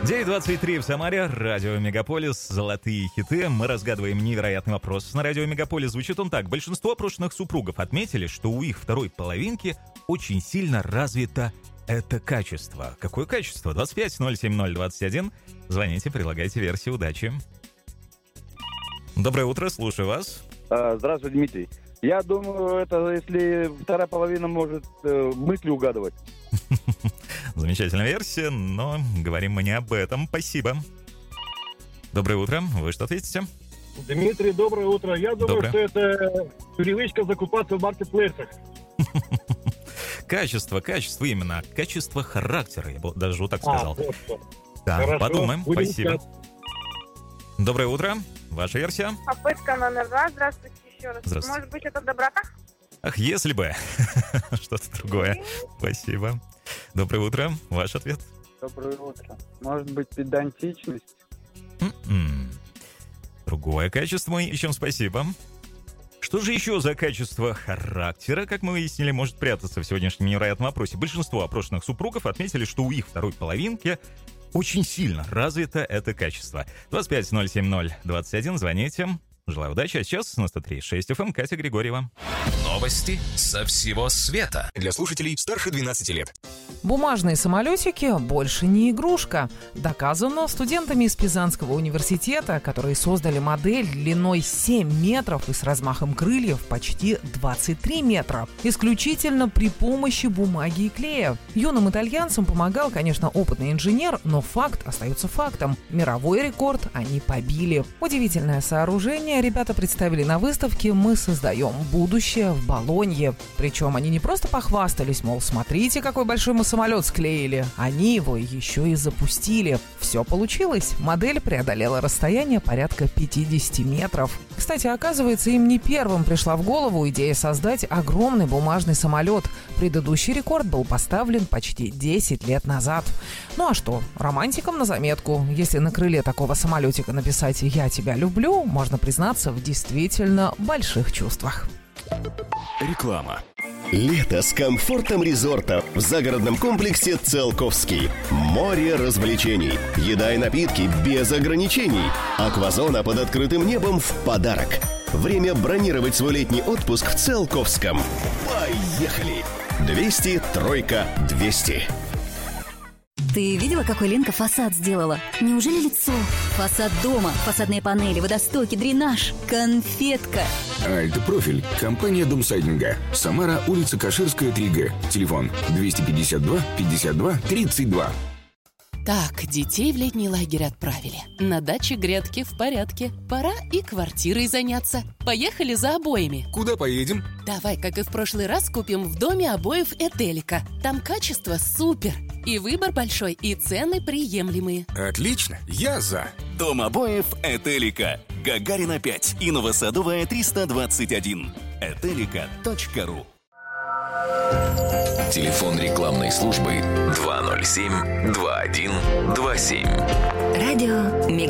9:23 в Самаре, радио Мегаполис, золотые хиты. Мы разгадываем невероятный вопрос. На радио Мегаполис звучит он так. Большинство опрошенных супругов отметили, что у их второй половинки очень сильно развито это качество. Какое качество? 25-070-21. Звоните, предлагайте версии. Удачи. Доброе утро, слушаю вас. Здравствуйте, Дмитрий. Я думаю, это если вторая половина может мысли угадывать. Замечательная версия, но говорим мы не об этом. Спасибо. Доброе утро. Вы что ответите? Дмитрий, доброе утро. Я думаю, что это привычка закупаться в маркетплейсах. Качество именно. Качество характера, я бы даже вот так сказал. Да, хорошо, подумаем. Спасибо. Искать. Доброе утро. Ваша версия? Попытка номер 2. Здравствуйте еще раз. Здравствуйте. Может быть, это доброта? Ах, если бы. Что-то другое. Спасибо. Доброе утро. Ваш ответ? Доброе утро. Может быть, педантичность? Другое качество мы ищем. Спасибо. Что же еще за качество характера, как мы выяснили, может прятаться в сегодняшнем невероятном вопросе? Большинство опрошенных супругов отметили, что у их второй половинки очень сильно развито это качество. 25-070-21. Звоните. Желаю удачи. А сейчас на 103.6 FM Катя Григорьева. Новости со всего света. Для слушателей старше 12 лет. Бумажные самолетики больше не игрушка. Доказано студентами из Пизанского университета, которые создали модель длиной 7 метров и с размахом крыльев почти 23 метра. Исключительно при помощи бумаги и клея. Юным итальянцам помогал, конечно, опытный инженер, но факт остается фактом. Мировой рекорд они побили. Удивительное сооружение ребята представили на выставке «Мы создаем будущее» в Болонье. Причем они не просто похвастались, мол, смотрите, какой большой мы самолет склеили. Они его еще и запустили. Все получилось. Модель преодолела расстояние порядка 50 метров. Кстати, оказывается, им не первым пришла в голову идея создать огромный бумажный самолет. Предыдущий рекорд был поставлен почти 10 лет назад. Ну а что? Романтикам на заметку. Если на крыле такого самолетика написать «Я тебя люблю», можно признаться в действительно больших чувствах. Реклама. Лето с комфортом резорта в загородном комплексе «Циолковский». Море развлечений, еда и напитки без ограничений. Аквазона под открытым небом в подарок. Время бронировать свой летний отпуск в Циолковском. Поехали! 200 3 200. Ты видела, какой Ленка фасад сделала? Неужели лицо? Фасад дома, фасадные панели, водостоки, дренаж, конфетка. Альтпрофиль. Компания Домсайдинга. Самара, улица Каширская, 3Г. Телефон 252 52 32. Так, детей в летний лагерь отправили. На даче грядки в порядке. Пора и квартирой заняться. Поехали за обоями. Куда поедем? Давай, как и в прошлый раз, купим в доме обоев Этелика. Там качество супер. И выбор большой, и цены приемлемые. Отлично, я за. Дом обоев Этелика. Гагарина 5 и Новосадовая 321. Этелика.ру. Телефон рекламной службы 207-2127. Радио Мегаполис.